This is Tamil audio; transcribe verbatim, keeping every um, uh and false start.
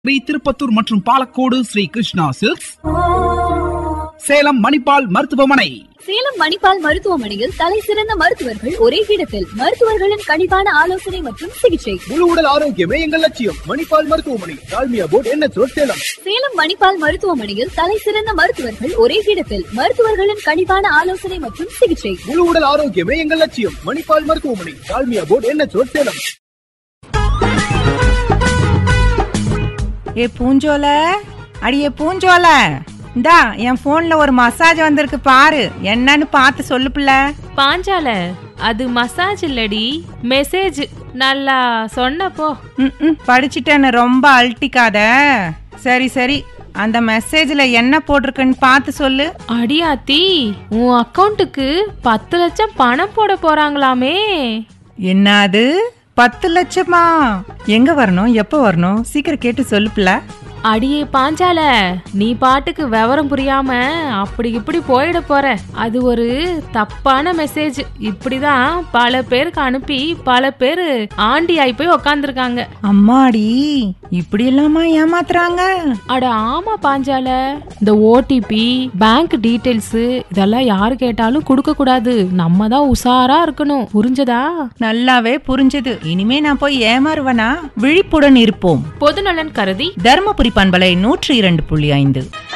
ஸ்ரீ திருப்பத்தூர் மற்றும் பாலக்கோடு ஸ்ரீ கிருஷ்ணா சில்க்ஸ், சேலம் மணிப்பால் மருத்துவமனை. சேலம் மணிப்பால் மருத்துவமனையில் தலை சிறந்த மருத்துவர்கள் ஒரே இடத்தில், மருத்துவர்களின் கனிவான ஆலோசனை மற்றும் சிகிச்சை. முழு உடல் ஆரோக்கியமே எங்கள் லட்சியம். மணிப்பால் மருத்துவமனை, Dalmia board, NH road, Salem. Salem Manipal மருத்துவமனையில் தலை சிறந்த மருத்துவர்கள் ஒரே இடத்தில், மருத்துவர்களின் கனிவான ஆலோசனை மற்றும் சிகிச்சை. முழு உடல் ஆரோக்கியமே எங்கள் லட்சியம். மணிப்பால் மருத்துவமனை, Dalmia board, NH road, Salem. ஏ பூஞ்சோல, அடியே பூஞ்சோல, இந்தா என் போன்ல ஒரு மசாஜ் வந்திருக்கு பாரு, என்னன்னு பார்த்து சொல்லு பிள்ளை. பாஞ்சால, அது மசாஜ் இல்லடி, மெசேஜ். நல்லா சொன்னப்போ. ம் படிச்சுட்டேன்னு ரொம்ப அழட்டிக்காத. சரி சரி, அந்த மெசேஜ்ல என்ன போட்டிருக்குன்னு பார்த்து சொல்லு. அடியாத்தி, உன் அக்கவுண்ட்டுக்கு பத்து லட்சம் பணம் போட போறாங்களாமே. என்னது, பத்து லட்சமா? எங்க வரணும், எப்ப வரணும், சீக்கிரம் கேட்டு சொல்லு பிள்ளை. அடியே பாஞ்சால, நீ பாட்டுக்கு விவரம் புரியாம அப்படி இப்படி போயிட போற. அது ஒரு தப்பான மெசேஜ். இப்படிதான் பல பேருக்கு அனுப்பி பல பேரு ஆண்டி ஆயி போய் உக்காந்துருக்காங்க. அம்மாடி, இப்படி எல்லாமா ஏமாத்துறாங்க? அட ஆமா பாஞ்சால, இந்த ஓடிபி, பேங்க் டீடைல்ஸ் இதெல்லாம் யாரு கேட்டாலும் கொடுக்க கூடாது. நம்ம தான் உஷாரா இருக்கணும். புரிஞ்சதா? நல்லாவே புரிஞ்சது. இனிமே நான் போய் ஏமாறுவனா? விழிப்புடன் இருப்போம். பொதுநலன் கருதி தர்மபுரி பண்பலை நூற்றி இரண்டு புள்ளி ஐந்து.